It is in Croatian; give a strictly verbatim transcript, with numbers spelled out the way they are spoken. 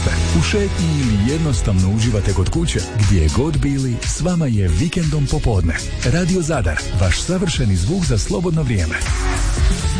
ste, u šetnji ili jednostavno uživate kod kuće, gdje god bili, s vama je Vikendom popodne. Radio Zadar, vaš savršeni zvuk za slobodno vrijeme.